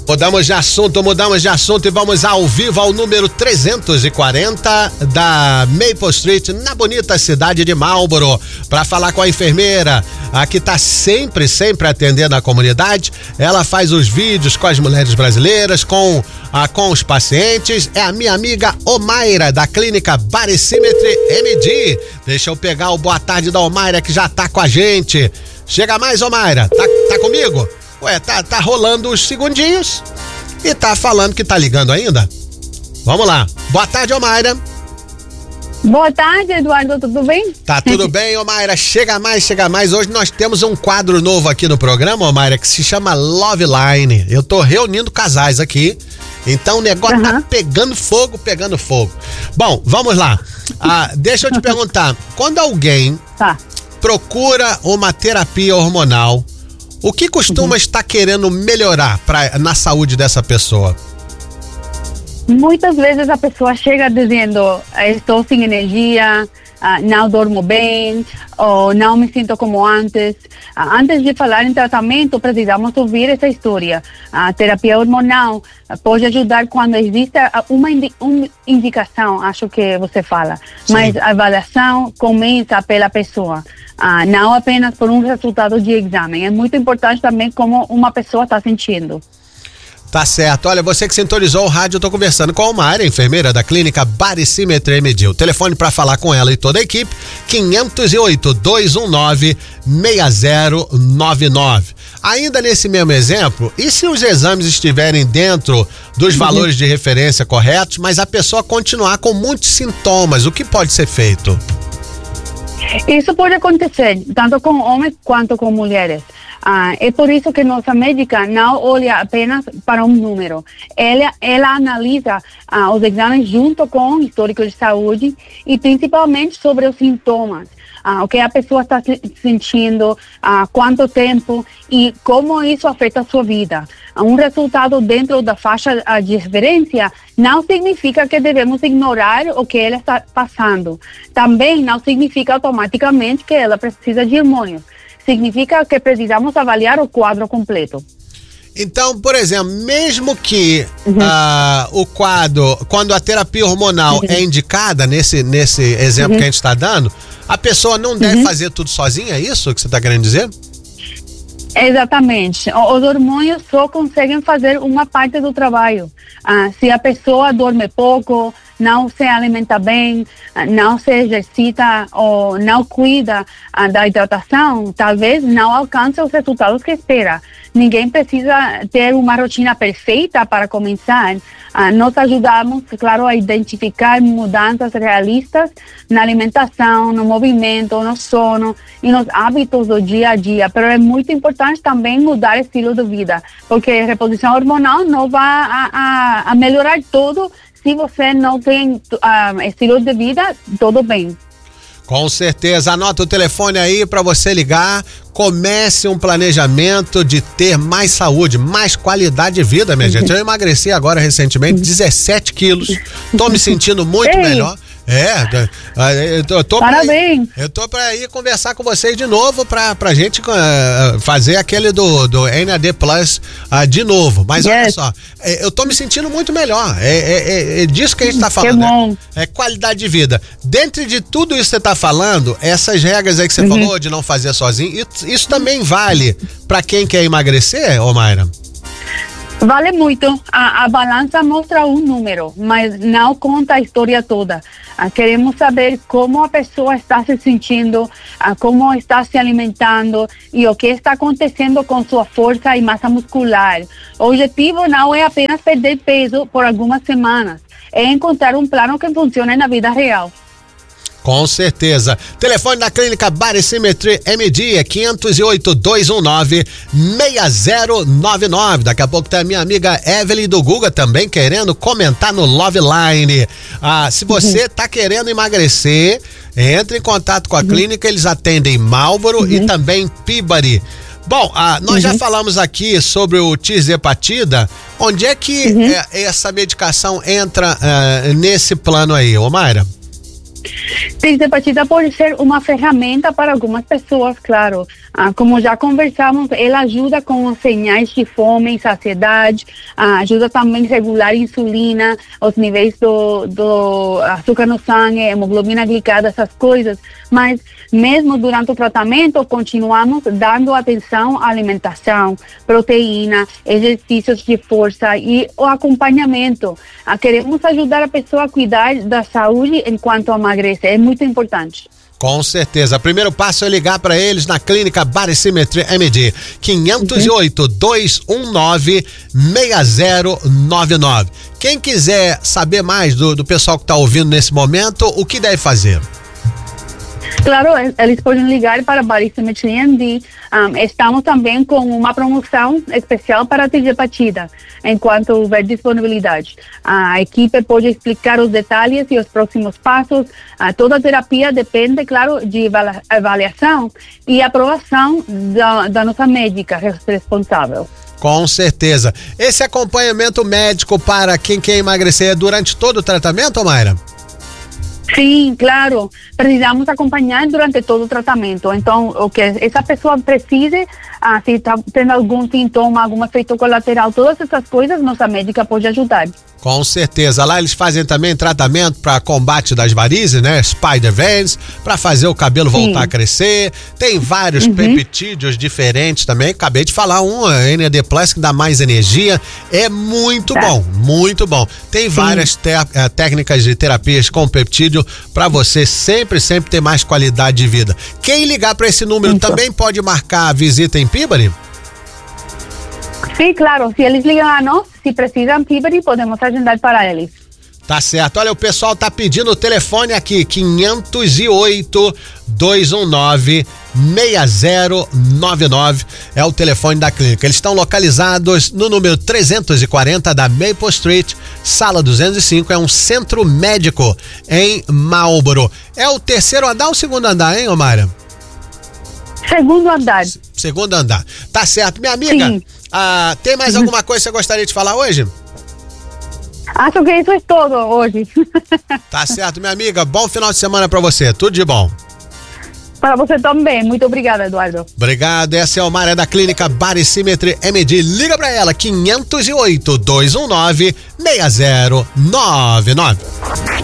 Mudamos de assunto e vamos ao vivo ao número 340 da Maple Street, na bonita cidade de Marlboro, para falar com a enfermeira, a que tá sempre atendendo a comunidade. Ela faz os vídeos com as mulheres brasileiras, com os pacientes. É a minha amiga Omaira, da clínica Body Symmetry MD. Deixa eu pegar o boa tarde da Omaira, que já tá com a gente. Chega mais, Omaira. Tá comigo? Ué, tá rolando os segundinhos e tá falando que tá ligando ainda? Vamos lá. Boa tarde, Omaira. Boa tarde, Eduardo, tudo bem? Tá tudo bem, Omaira. Chega mais. Hoje nós temos um quadro novo aqui no programa, Omaira, que se chama Love Line. Eu tô reunindo casais aqui, então o negócio tá pegando fogo. Bom, vamos lá. Deixa eu te perguntar, quando alguém procura uma terapia hormonal, o que costuma estar querendo melhorar na saúde dessa pessoa? Muitas vezes a pessoa chega dizendo: estou sem energia, não dormo bem, ou não me sinto como antes. Antes de falar em tratamento, precisamos ouvir essa história. A terapia hormonal pode ajudar quando existe uma indicação, acho que você fala. Sim. Mas a avaliação começa pela pessoa, não apenas por um resultado de exame. É muito importante também como uma pessoa está sentindo. Tá certo. Olha, você que sintonizou o rádio, eu tô conversando com a Omaira, enfermeira da clínica Body Symmetry MD. O telefone para falar com ela e toda a equipe, 508-219-6099. Ainda nesse mesmo exemplo, e se os exames estiverem dentro dos valores de referência corretos, mas a pessoa continuar com muitos sintomas, o que pode ser feito? Isso pode acontecer, tanto com homens quanto com mulheres. É por isso que nossa médica não olha apenas para um número. Ela analisa os exames junto com o histórico de saúde e principalmente sobre os sintomas. O que a pessoa está sentindo, quanto tempo e como isso afeta a sua vida. Um resultado dentro da faixa de referência não significa que devemos ignorar o que ela está passando. Também não significa automaticamente que ela precisa de hormônios. Significa que precisamos avaliar o quadro completo. Então, por exemplo, mesmo que o quadro, quando a terapia hormonal é indicada, nesse exemplo que a gente está dando, a pessoa não deve fazer tudo sozinha, é isso que você está querendo dizer? Exatamente. Os hormônios só conseguem fazer uma parte do trabalho. Se a pessoa dorme pouco, não se alimenta bem, não se exercita ou não cuida da hidratação, talvez não alcance os resultados que espera. Ninguém precisa ter uma rotina perfeita para começar. Nós ajudamos, claro, a identificar mudanças realistas na alimentação, no movimento, no sono e nos hábitos do dia a dia. Mas é muito importante também mudar o estilo de vida, porque a reposição hormonal não vai a melhorar tudo. Se você não tem estilo de vida, tudo bem. Com certeza. Anota o telefone aí para você ligar. Comece um planejamento de ter mais saúde, mais qualidade de vida, minha gente. Eu emagreci agora recentemente 17 quilos. Tô me sentindo muito melhor. Parabéns. Eu tô pra ir conversar com vocês de novo pra gente fazer aquele do NAD Plus de novo. Mas olha só, eu tô me sentindo muito melhor. É disso que a gente tá falando. Que bom. É qualidade de vida. Dentro de tudo isso que você tá falando, essas regras aí que você falou de não fazer sozinho, isso também vale pra quem quer emagrecer, Omaira? Vale muito. A balança mostra um número, mas não conta a história toda. Queremos saber como a pessoa está se sentindo, como está se alimentando e o que está acontecendo com sua força e massa muscular. O objetivo não é apenas perder peso por algumas semanas, é encontrar um plano que funcione na vida real. Com certeza. Telefone da clínica Body Symmetry MD é 508-219-6099. Daqui a pouco tem a minha amiga Evelyn do Guga também querendo comentar no Love Line. Se você tá querendo emagrecer, entre em contato com a clínica, eles atendem Marlboro e também Peabody. Bom, nós já falamos aqui sobre o tirzepatida. Onde é que essa medicação entra nesse plano aí, Omaira? Tricepatita pode ser uma ferramenta para algumas pessoas, claro. Como já conversamos, ela ajuda com os sinais de fome e saciedade, ajuda também a regular a insulina, os níveis do açúcar no sangue, hemoglobina glicada, essas coisas. Mas mesmo durante o tratamento, continuamos dando atenção à alimentação, proteína, exercícios de força e o acompanhamento. Queremos ajudar a pessoa a cuidar da saúde enquanto emagrece. É muito importante. Com certeza. O primeiro passo é ligar para eles na clínica Body Symmetry MD, 508-219-6099. Quem quiser saber mais do pessoal que está ouvindo nesse momento, o que deve fazer? Claro, eles podem ligar para Body Symmetry MD. Estamos também com uma promoção especial para a tricepatita, enquanto houver disponibilidade. A equipe pode explicar os detalhes e os próximos passos. Toda a terapia depende, claro, de avaliação e aprovação da nossa médica responsável. Com certeza. Esse acompanhamento médico para quem quer emagrecer é durante todo o tratamento, Mayra? Sim, claro. Precisamos acompanhar durante todo o tratamento. Então, o que essa pessoa precise, se está tendo algum sintoma, algum efeito colateral, todas essas coisas, nossa médica pode ajudar. Com certeza. Lá eles fazem também tratamento para combate das varizes, né? Spider Veins, para fazer o cabelo voltar a crescer. Tem vários peptídeos diferentes também. Acabei de falar NAD Plus, que dá mais energia. É muito bom, muito bom. Tem várias técnicas de terapias com peptídeo para você sempre ter mais qualidade de vida. Quem ligar para esse número também pode marcar a visita em Peabody? Sim, claro. Se eles ligam a nós, se precisam Peabody, podemos agendar para eles. Tá certo. Olha, o pessoal tá pedindo o telefone aqui, 508-219-6099. É o telefone da clínica. Eles estão localizados no número 340 da Maple Street, sala 205. É um centro médico em Marlboro. É o terceiro andar ou o segundo andar, hein, Mayra? Segundo andar. Segundo andar. Tá certo. Minha amiga, sim. Tem mais alguma coisa que você gostaria de falar hoje? Acho que isso é tudo hoje. Tá certo, minha amiga. Bom final de semana pra você. Tudo de bom. Para você também. Muito obrigada, Eduardo. Obrigado. Essa é a Mayra da clínica Body Symmetry MD. Liga pra ela, 508-219-6099.